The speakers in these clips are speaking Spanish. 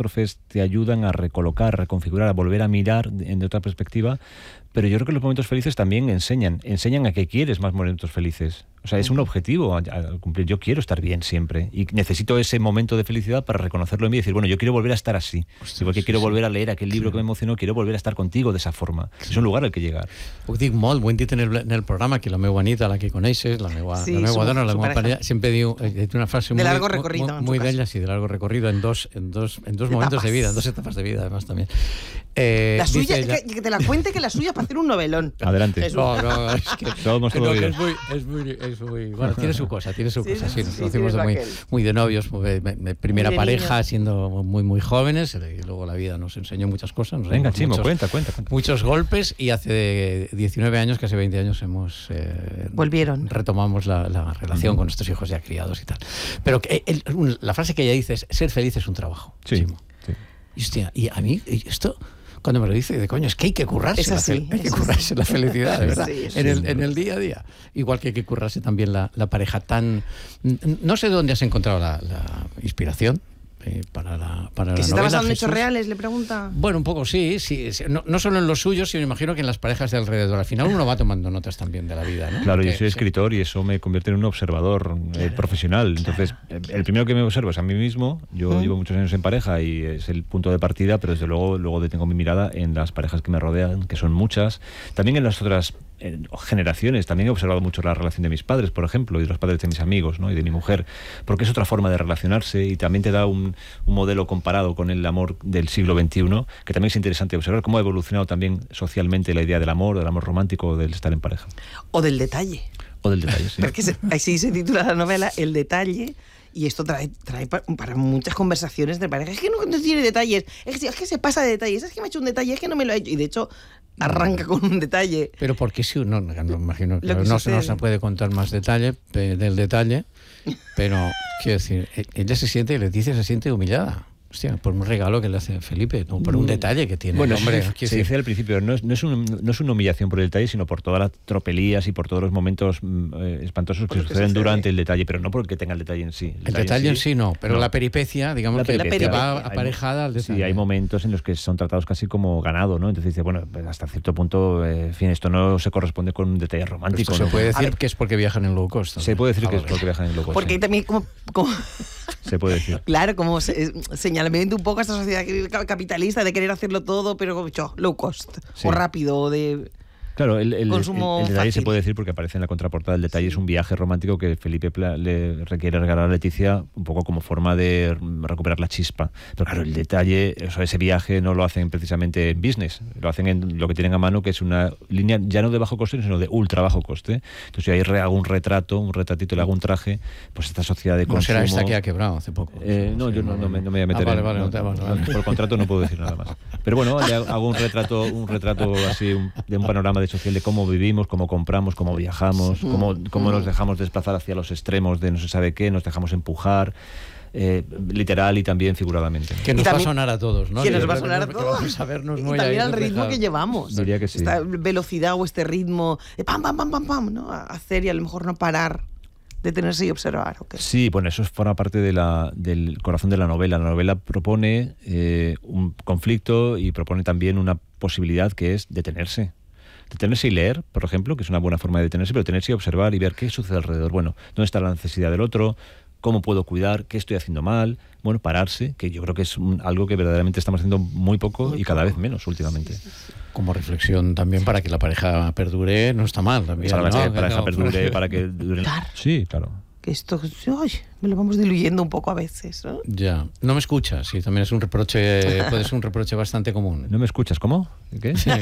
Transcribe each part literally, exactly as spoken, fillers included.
catástrofes te ayudan a recolocar, a reconfigurar, a volver a mirar de otra perspectiva. Pero yo creo que los momentos felices también enseñan, enseñan a que quieres más momentos felices. O sea, es un objetivo a, a cumplir. Yo quiero estar bien siempre y necesito ese momento de felicidad para reconocerlo en mí y decir, bueno, yo quiero volver a estar así. Ostras, igual que sí, quiero sí. volver a leer aquel libro sí. que me emocionó, quiero volver a estar contigo de esa forma. Sí. És un lugar al que llegar. Ho dic molt, ho hem dit en el, en el programa, que la meva nit, la que coneixes, la meva, sí, la meva dona, la meva parella, sempre diu, eh, una frase de muy, largo recorrido, muy, muy de ella, sí, de largo recorrido, en dos, en dos, en dos momentos de vida, en dos etapas de vida, además también. Eh, la suya, ella, que, que te la cuente que la suya es para hacer un novelón. Adelante. Es no, no, es que, Somos que, no, que es, muy, es, muy, es muy... Bueno, tiene su cosa, tiene su sí, cosa. Sí, nos sí, conocimos de muy, muy de novios, muy, de primera muy de pareja, niños. Siendo muy, muy jóvenes, y luego la vida nos enseñó muchas cosas. Nos Venga, Chimo, muchos, cuenta, cuenta, cuenta. Muchos golpes, y hace diecinueve años, casi veinte años, hemos... Eh, Volvieron. Retomamos la, la relación uh-huh. con nuestros hijos ya criados y tal. Pero que, el, la frase que ella dice es, ser feliz es un trabajo. Sí. Chimo. sí. Y, hostia, y a mí, esto... Cuando me lo dice, de coño, es que hay que currarse, es así, la, hay que currarse la felicidad, de verdad, sí, en, el, en el día a día. Igual que hay que currarse también la, la pareja tan... No sé dónde has encontrado la, la inspiración eh, para la para ¿Que la se está basando en hechos reales, le pregunta? Bueno, un poco sí, sí, sí. No, no solo en los suyos, sino imagino que en las parejas de alrededor. Al final uno va tomando notas también de la vida, ¿no? Claro, que, yo soy escritor sí. y eso me convierte en un observador claro, eh, profesional. Entonces, claro. el primero que me observo es a mí mismo. Yo ¿Mm? llevo muchos años en pareja y es el punto de partida, pero desde luego luego detengo mi mirada en las parejas que me rodean, que son muchas. También en las otras en generaciones. También he observado mucho la relación de mis padres, por ejemplo, y de los padres de mis amigos, ¿no? y de mi mujer, porque es otra forma de relacionarse y también te da un, un modelo comparado con el amor del siglo veintiuno, que también es interesante observar cómo ha evolucionado también socialmente la idea del amor, del amor romántico, del estar en pareja. O del detalle. O del detalle, sí. Porque se, así se titula la novela, El detalle, y esto trae, trae para, para muchas conversaciones de pareja. Es que no, no tiene detalles, es que, es que se pasa de detalles, es que me ha hecho un detalle, es que no me lo ha hecho. Y de hecho, arranca con un detalle. Pero porque si uno, no, no imagino que, que no, no se puede contar más detalle del detalle, pero quiero decir, ella se siente, Leticia se siente humillada. Hostia, por un regalo que le hace Felipe, no por un detalle que tiene. Bueno, el hombre, se, se decía al principio, no es, no, es un, no es una humillación por el detalle, sino por todas las tropelías y por todos los momentos eh, espantosos que suceden sucede. durante el detalle, pero no porque tenga el detalle en sí. El, el detalle, detalle en sí, no, pero no. la peripecia, digamos la que peripecia, va hay, aparejada al detalle. Sí, hay momentos en los que son tratados casi como ganado, ¿no? Entonces dice, bueno, hasta cierto punto, eh, en fin, esto no se corresponde con un detalle romántico. Se ¿no? puede decir que es porque viajan en low cost. ¿no? Se puede decir ah, que vale. es porque viajan en low cost. Porque sí. también como... como... Se puede decir. Claro, como se, señalamiento un poco a esta sociedad capitalista de querer hacerlo todo, pero como yo, low cost, sí. o rápido, o de... Claro, el, el, consumo el, el detalle fácil. Se puede decir porque aparece en la contraportada. El detalle sí. es un viaje romántico que Felipe le requiere regalar a Leticia un poco como forma de recuperar la chispa. Pero claro, el detalle, o sea, ese viaje no lo hacen precisamente en business, lo hacen en lo que tienen a mano, que es una línea ya no de bajo coste, sino de ultra bajo coste. Entonces yo ahí hago un retrato, un retratito, le hago un traje, pues esta sociedad de consumo... ¿No será esta que ha quebrado hace poco? Eh, no, sí, yo no, no, me, no me voy a meter ah, vale, en... Vale, no, no, vale. Por contrato no puedo decir nada más. Pero bueno, le hago un retrato, un retrato así un, de un panorama de social de cómo vivimos, cómo compramos, cómo viajamos, cómo, cómo nos dejamos desplazar hacia los extremos de no se sabe qué, nos dejamos empujar, eh, literal y también figuradamente. Que nos también, va a sonar a todos, ¿no? Que nos va a sonar a todos. Que sabernos muy y también al ritmo que llevamos. Diría que sí. Esta velocidad o este ritmo de pam, pam, pam, pam, pam, ¿no? Hacer y a lo mejor no parar. Detenerse y observar. ¿Okay? Sí, bueno, eso forma parte de la, del corazón de la novela. La novela propone eh, un conflicto y propone también una posibilidad que es detenerse. Detenerse y leer, por ejemplo, que es una buena forma de detenerse, pero detenerse y observar y ver qué sucede alrededor. Bueno, ¿dónde está la necesidad del otro? ¿Cómo puedo cuidar? ¿Qué estoy haciendo mal? Bueno, pararse, que yo creo que es un, algo que verdaderamente estamos haciendo muy poco muy y cada poco. vez menos últimamente. Como reflexión también para que la pareja perdure, no está mal también. Para ¿no? que la pareja no, perdure, para que dure... Sí, claro. Que esto, ay, me lo vamos diluyendo un poco a veces, ¿no? Ya, no me escuchas, sí, también es un reproche, puede ser un reproche bastante común. ¿No me escuchas? ¿Cómo? ¿Qué? Sí.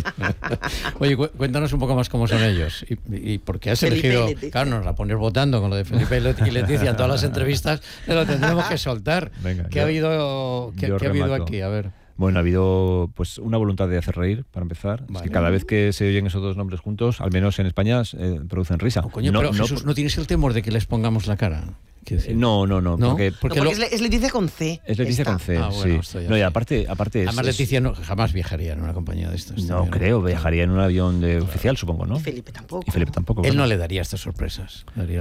Oye, cu cuéntanos un poco más cómo son ellos y, y por qué has Felipe elegido, claro, nos la pones votando con lo de Felipe y Leticia en todas las entrevistas, lo tendremos que soltar. Venga, ¿Qué yo, ha habido, qué, ¿qué ha habido aquí? A ver. Bueno, ha habido pues una voluntad de hacer reír, para empezar. Vale. Es que cada vez que se oyen esos dos nombres juntos, al menos en España, eh, producen risa. Oh, coño, no, pero no, Jesús, ¿no tienes el temor de que les pongamos la cara? Eh, no, no, no, ¿No? Porque, porque, no, lo... porque es, es Leticia con C. Es Leticia con C, ah, bueno, sí. No, y aparte, aparte es, Además, Leticia no, jamás viajaría en una compañía de estas. No creo, viajaría en un avión de claro. oficial, supongo, ¿no? Y Felipe tampoco. Y Felipe tampoco. Él claro. no le daría estas sorpresas. Daría